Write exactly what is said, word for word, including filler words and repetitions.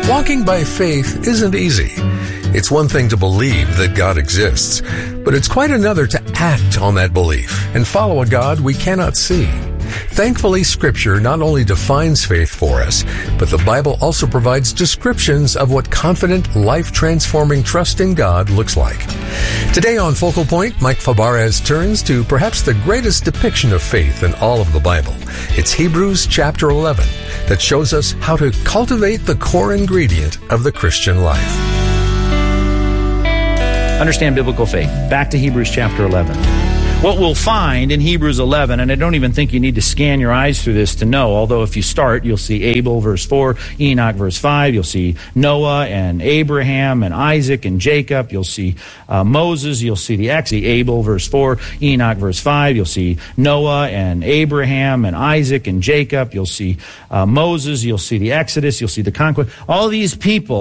Walking by faith isn't easy. It's one thing to believe that God exists, but it's quite another to act on that belief and follow a God we cannot see. Thankfully, Scripture not only defines faith for us, but the Bible also provides descriptions of what confident, life-transforming trust in God looks like. Today on Focal Point, Mike Fabarez turns to perhaps the greatest depiction of faith in all of the Bible. It's Hebrews chapter eleven that shows us how to cultivate the core ingredient of the Christian life. Understand biblical faith. Back to Hebrews chapter eleven. What we'll find in Hebrews eleven, and I don't even think you need to scan your eyes through this to know, although if you start, you'll see Abel, verse four, Enoch, verse five, you'll see Noah and Abraham and Isaac and Jacob, you'll see uh, Moses, you'll see the Exodus, Abel, verse four, Enoch, verse five, you'll see Noah and Abraham and Isaac and Jacob, you'll see uh, Moses, you'll see the Exodus, you'll see the conquest. All these people